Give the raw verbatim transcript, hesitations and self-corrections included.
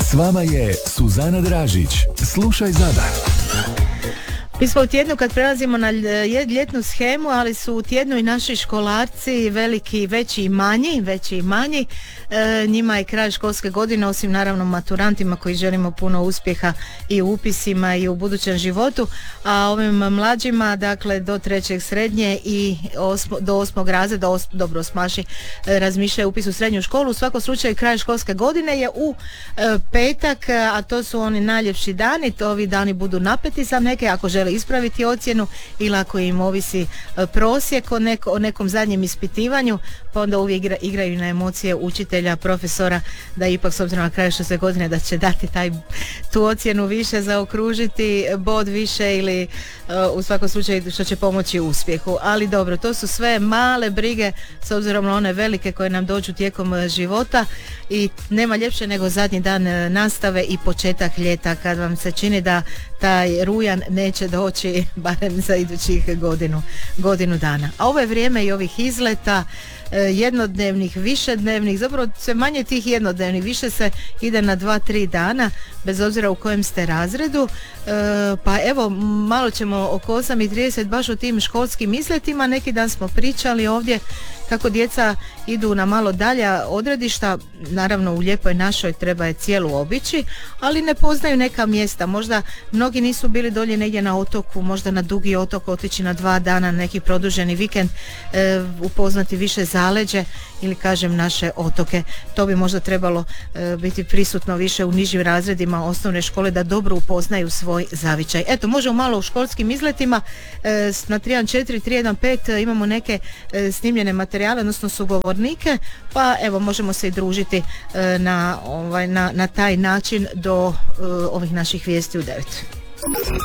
S vama je Suzana Dražić. Slušaj Zadar. Mi smo u tjednu kad prelazimo na ljetnu shemu, ali su u tjednu i naši školarci, veliki, veći i manji, veći i manji. E, njima je kraj školske godine, osim naravno maturantima koji želimo puno uspjeha i u upisima i u budućem životu, a ovim mlađima, dakle do trećeg srednje i osmo, do osmog razreda, os, dobro osmaši, e, razmišljaju upis u srednju školu. U svakom slučaju kraj školske godine je u e, petak, a to su oni najljepši dani, to ovi dani budu napeti za neke, ako žele ispraviti ocjenu ili ako im ovisi prosjek o, neko, o nekom zadnjem ispitivanju, pa onda uvijek igra, igraju na emocije učitelja, profesora, da ipak s obzirom na kraju školske godine da će dati taj, tu ocjenu više, zaokružiti bod više ili uh, u svakom slučaju što će pomoći uspjehu. Ali dobro, to su sve male brige s obzirom na one velike koje nam dođu tijekom života i nema ljepše nego zadnji dan nastave i početak ljeta kad vam se čini da taj rujan neće doći barem za idućih godinu, godinu dana. A ovo je vrijeme i ovih izleta, jednodnevnih, višednevnih, zapravo sve manje tih jednodnevnih, više se ide na dva, tri dana, bez obzira u kojem ste razredu. E, pa evo, malo ćemo oko osam i trideset baš o tim školskim izletima. Neki dan smo pričali ovdje kako djeca idu na malo dalja odredišta, naravno u lijepoj našoj treba je cijelu obići, ali ne poznaju neka mjesta. Možda mnogi nisu bili dolje negdje na otoku, možda na dugi otok otići na dva dana, neki produženi vikend, e, upoznati više zaleđe ili kažem naše otoke. To bi možda trebalo e, biti prisutno više u nižim razredima osnovne škole da dobro upoznaju svoj zavičaj. Eto, možemo malo u školskim izletima. E, na tri jedan četiri tri jedan pet imamo neke e, snimljene materijale, odnosno sugovornike, pa evo možemo se i družiti e, na, ovaj, na, na taj način do e, ovih naših vijesti u devet.